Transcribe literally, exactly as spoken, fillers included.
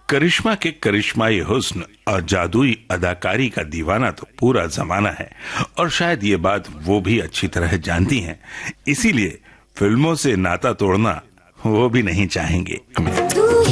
करिश्मा के करिश्माई हुस्न और जादुई अदाकारी का दीवाना तो पूरा जमाना है और शायद ये बात वो भी अच्छी तरह जानती हैं, इसीलिए फिल्मों से नाता तोड़ना वो भी नहीं चाहेंगे।